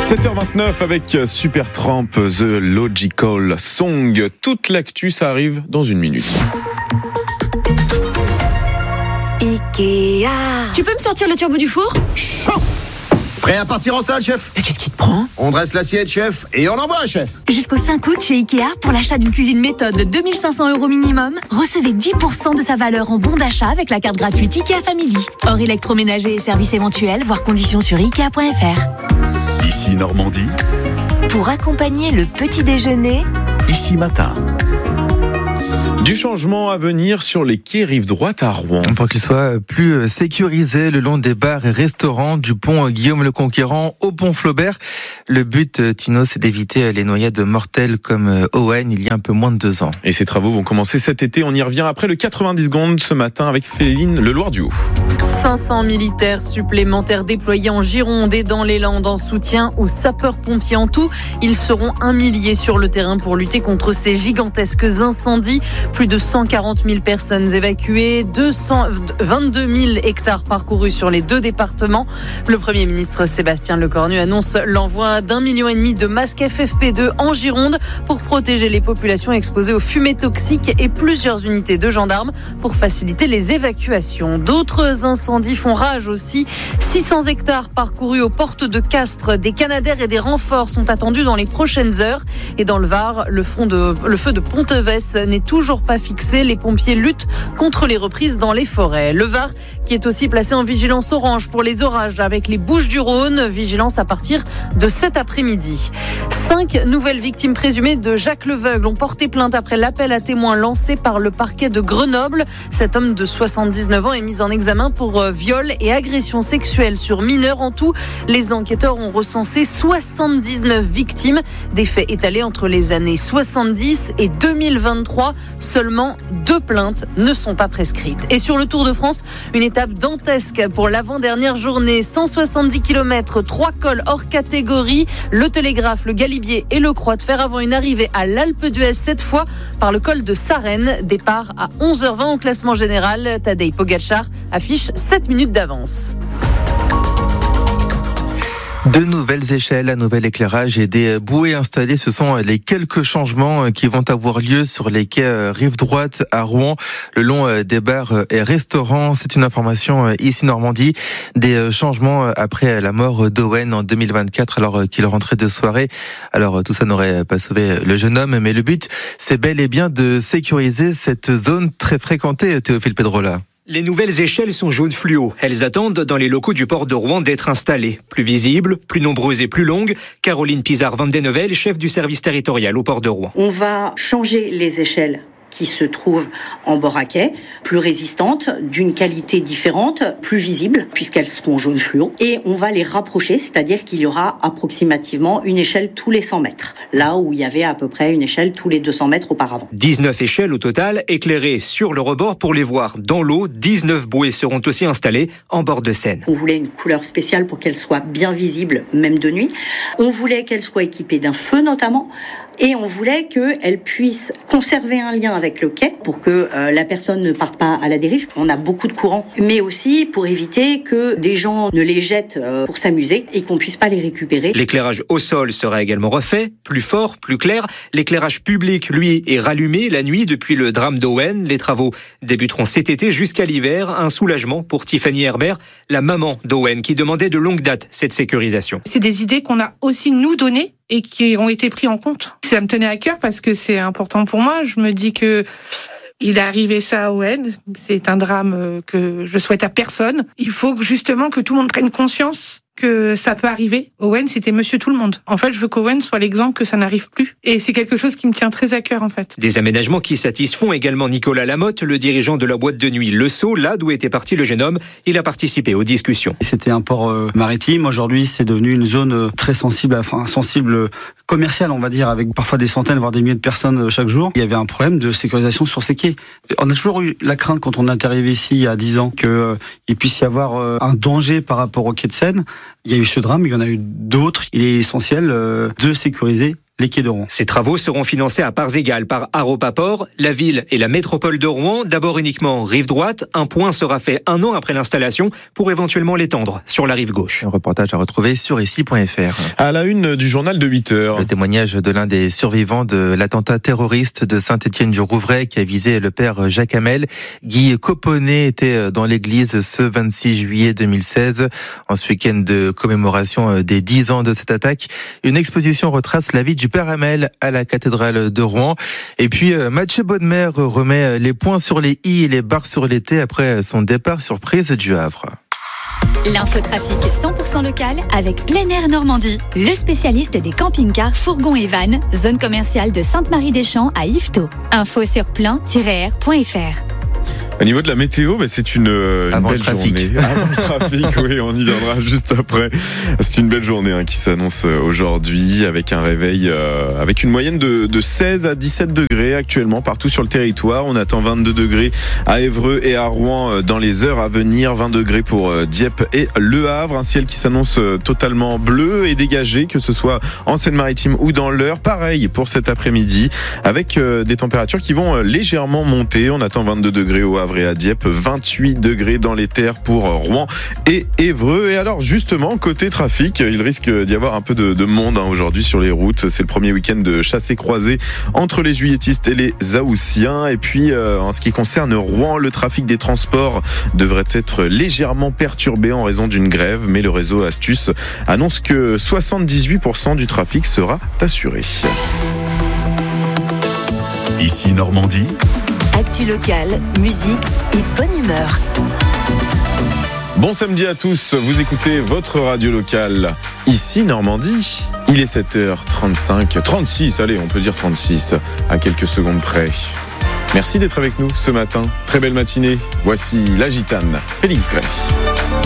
7h29 avec Supertramp, The Logical Song. Toute l'actu, ça arrive dans une minute. Ikea. Tu peux me sortir le turbo du four ? Chaud. Prêt à partir en salle, chef ? Mais qu'est-ce qui te prend ? On dresse l'assiette, chef, et on envoie, chef. Jusqu'au 5 août chez Ikea, pour l'achat d'une cuisine méthode de 2 500 € minimum, recevez 10% de sa valeur en bon d'achat avec la carte gratuite Ikea Family. Hors électroménager et services éventuels, voir conditions sur Ikea.fr. Ici Normandie. Pour accompagner le petit déjeuner, Ici Matin. Du changement à venir sur les quais rive droite à Rouen. Pour qu'ils soient plus sécurisés le long des bars et restaurants du pont Guillaume-le-Conquérant au pont Flaubert. Le but, Tino, c'est d'éviter les noyades mortelles comme Owen il y a un peu moins de 2 ans. Et ces travaux vont commencer cet été. On y revient après le 90 secondes ce matin avec Féline Leloir-du-Haut. 500 militaires supplémentaires déployés en Gironde et dans les Landes en soutien aux sapeurs-pompiers. En tout, ils seront 1 millier sur le terrain pour lutter contre ces gigantesques incendies. Plus de 140 000 personnes évacuées, 22 000 hectares parcourus sur les 2 départements. Le Premier ministre Sébastien Lecornu annonce l'envoi d'1,5 million de masques FFP2 en Gironde pour protéger les populations exposées aux fumées toxiques et plusieurs unités de gendarmes pour faciliter les évacuations. D'autres incendies font rage aussi. 600 hectares parcourus aux portes de Castres. Des Canadaires et des renforts sont attendus dans les prochaines heures. Et dans le Var, le feu de Ponteves n'est toujours pas fixé. Les pompiers luttent contre les reprises dans les forêts. Le Var qui est aussi placé en vigilance orange pour les orages avec les Bouches-du-Rhône. Vigilance à partir de cet après-midi. 5 nouvelles victimes présumées de Jacques Leveugle ont porté plainte après l'appel à témoins lancé par le parquet de Grenoble. Cet homme de 79 ans est mis en examen pour viol et agression sexuelle sur mineurs. En tout, les enquêteurs ont recensé 79 victimes. Des faits étalés entre les années 70 et 2023. Seulement 2 plaintes ne sont pas prescrites. Et sur le Tour de France, une étape dantesque pour l'avant-dernière journée. 170 km, 3 cols hors catégorie. Le Télégraphe, le Galibier et le Croix de Fer avant une arrivée à l'Alpe d'Huez, cette fois par le col de Sarenne. Départ à 11h20 au classement général. Tadej Pogačar affiche 7 minutes d'avance. 2 nouvelles échelles, un nouvel éclairage et des bouées installées. Ce sont les quelques changements qui vont avoir lieu sur les quais rive droite à Rouen, le long des bars et restaurants. C'est une information ici Normandie. Des changements après la mort d'Owen en 2024 alors qu'il rentrait de soirée. Alors tout ça n'aurait pas sauvé le jeune homme, mais le but, c'est bel et bien de sécuriser cette zone très fréquentée, Théophile Pedrola. Les nouvelles échelles sont jaune fluo. Elles attendent dans les locaux du port de Rouen d'être installées. Plus visibles, plus nombreuses et plus longues. Caroline Pizarre-Vandeneuvel, chef du service territorial au port de Rouen. On va changer les échelles qui se trouvent en bord à quai, plus résistantes, d'une qualité différente, plus visibles, puisqu'elles seront jaune fluo. Et on va les rapprocher, c'est-à-dire qu'il y aura approximativement une échelle tous les 100 mètres, là où il y avait à peu près une échelle tous les 200 mètres auparavant. 19 échelles au total, éclairées sur le rebord pour les voir dans l'eau. 19 bouées seront aussi installées en bord de Seine. On voulait une couleur spéciale pour qu'elle soit bien visible, même de nuit. On voulait qu'elle soit équipée d'un feu notamment. Et on voulait qu'elle puisse conserver un lien avec le quai pour que la personne ne parte pas à la dérive. On a beaucoup de courants, mais aussi pour éviter que des gens ne les jettent pour s'amuser et qu'on puisse pas les récupérer. L'éclairage au sol sera également refait, plus fort, plus clair. L'éclairage public, lui, est rallumé la nuit depuis le drame d'Owen. Les travaux débuteront cet été jusqu'à l'hiver. Un soulagement pour Tiffany Herbert, la maman d'Owen, qui demandait de longue date cette sécurisation. C'est des idées qu'on a aussi nous données et qui ont été pris en compte. Ça me tenait à cœur parce que c'est important pour moi. Je me dis que il est arrivé ça à Owen. C'est un drame que je souhaite à personne. Il faut justement que tout le monde prenne conscience que ça peut arriver. Owen, c'était monsieur tout le monde. En fait, je veux qu'Owen soit l'exemple que ça n'arrive plus. Et c'est quelque chose qui me tient très à cœur, en fait. Des aménagements qui satisfont également Nicolas Lamotte, le dirigeant de la boîte de nuit Le Sceau, là d'où était parti le jeune homme. Il a participé aux discussions. C'était un port maritime. Aujourd'hui, c'est devenu une zone très sensible commerciale, on va dire, avec parfois des centaines, voire des milliers de personnes chaque jour. Il y avait un problème de sécurisation sur ces quais. On a toujours eu la crainte, quand on est arrivé ici il y a 10 ans, qu'il puisse y avoir un danger par rapport au quai de Seine. Il y a eu ce drame, il y en a eu d'autres. Il est essentiel de sécuriser les quais de Rouen. Ces travaux seront financés à parts égales par Aropaport, la ville et la métropole de Rouen. D'abord uniquement rive droite. Un point sera fait 1 an après l'installation pour éventuellement l'étendre sur la rive gauche. Un reportage à retrouver sur ici.fr. À la une du journal de 8h. Le témoignage de l'un des survivants de l'attentat terroriste de Saint-Étienne-du-Rouvray qui a visé le père Jacques Hamel. Guy Coponnet était dans l'église ce 26 juillet 2016. En ce week-end de commémoration des 10 ans de cette attaque, une exposition retrace la vie du père Hamel à la cathédrale de Rouen. Et puis Mathieu Bodmer remet les points sur les i et les barres sur les t après son départ surprise du Havre. L'infotrafic 100% local avec Plein Air Normandie, le spécialiste des camping-cars, fourgons et vannes, zone commerciale de Sainte-Marie-des-Champs à Yvetot. Info sur plein-air.fr. Au niveau de la météo, c'est une belle journée. Avant le trafic, oui, on y viendra juste après. C'est une belle journée qui s'annonce aujourd'hui avec un réveil, avec une moyenne de 16 à 17 degrés actuellement partout sur le territoire. On attend 22 degrés à Évreux et à Rouen dans les heures à venir. 20 degrés pour Dieppe et Le Havre. Un ciel qui s'annonce totalement bleu et dégagé, que ce soit en Seine-Maritime ou dans l'Eure. Pareil pour cet après-midi avec des températures qui vont légèrement monter. On attend 22 degrés au Havre et à Dieppe, 28 degrés dans les terres pour Rouen et Évreux. Et alors justement, côté trafic, il risque d'y avoir un peu de monde aujourd'hui sur les routes. C'est le premier week-end de chassé-croisé entre les juilletistes et les Haussiens. Et puis en ce qui concerne Rouen, le trafic des transports devrait être légèrement perturbé en raison d'une grève, mais le réseau Astuce annonce que 78% du trafic sera assuré. Ici Normandie. Actu locale, musique et bonne humeur. Bon samedi à tous, vous écoutez votre radio locale, ici Normandie. Il est 7h35, 36, allez, on peut dire 36, à quelques secondes près. Merci d'être avec nous ce matin. Très belle matinée. Voici la gitane, Félix Gray.